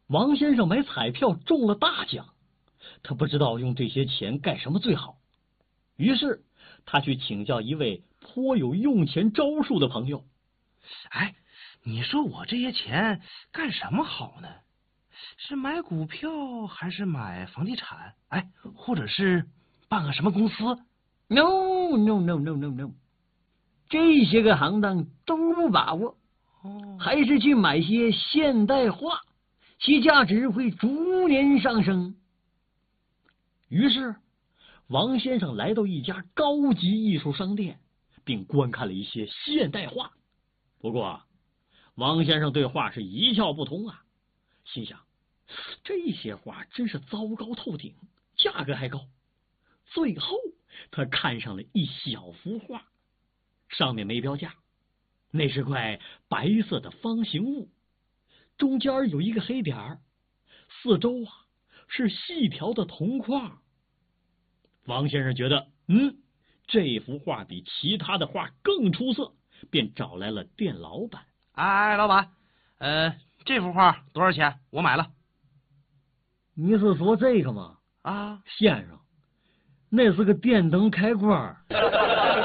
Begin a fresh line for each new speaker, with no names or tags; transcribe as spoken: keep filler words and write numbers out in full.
王先生买彩票中了大奖，他不知道用这些钱干什么最好，于是他去请教一位颇有用钱招数的朋友。
哎，你说我这些钱干什么好呢？是买股票还是买房地产？哎，或者是办个什么公司
？No no no no no no， 这些个行当都不把握，
哦，
还是去买些现代画，其价值会逐年上升。于是，王先生来到一家高级艺术商店，并观看了一些现代画。不过，王先生对画是一窍不通啊，心想这些画真是糟糕透顶，价格还高。最后，他看上了一小幅画，上面没标价，那是块白色的方形物，中间有一个黑点儿，四周啊是细条的铜块。王先生觉得，嗯，这幅画比其他的画更出色，便找来了店老板。
哎，老板，呃，这幅画多少钱？我买了。
你是说这个吗？
啊，
先生，那是个电灯开关。